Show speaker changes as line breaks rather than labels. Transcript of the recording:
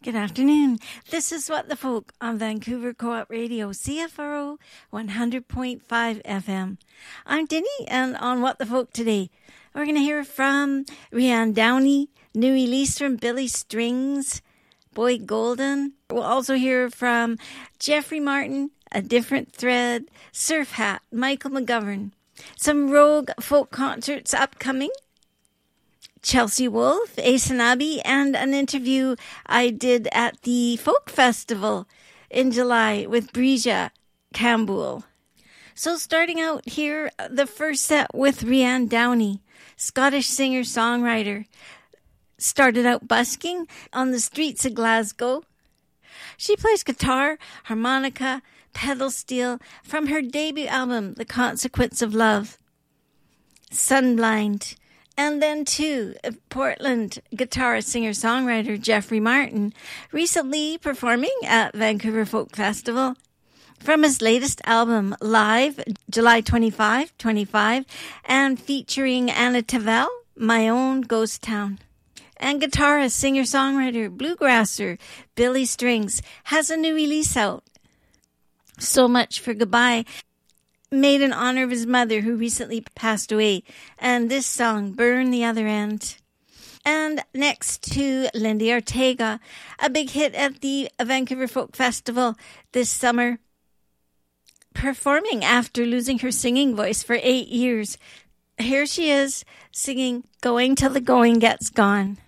Good afternoon. This is What the Folk on Vancouver Co-op Radio, CFRO 100.5 FM. I'm Denny, and on What the Folk today, we're going to hear from Rianne Downey, new release from Billy Strings, Boy Golden. We'll also hear from Jeffrey Martin, A Different Thread, Surf Hat, Michael McGovern. Some Rogue folk concerts upcoming. Chelsea Wolfe, Asanabi, and an interview I did at the Folk Festival in July with Breja Campbell. So starting out here, the first set with Rianne Downey, Scottish singer-songwriter. Started out busking on the streets of Glasgow. She plays guitar, harmonica, pedal steel from her debut album, The Consequence of Love. Sunblind. And then, too, Portland guitarist, singer-songwriter Jeffrey Martin, recently performing at Vancouver Folk Festival from his latest album, Live, July 25, and featuring Anna Tavel, My Own Ghost Town. And guitarist, singer-songwriter, bluegrasser Billy Strings has a new release out, So Much for Goodbye, made in honor of his mother who recently passed away, and this song, Burn the Other End. And next to Lindy Ortega, a big hit at the Vancouver Folk Festival this summer, performing after losing her singing voice for 8 years. Here she is singing Going Till the Going Gets Gone.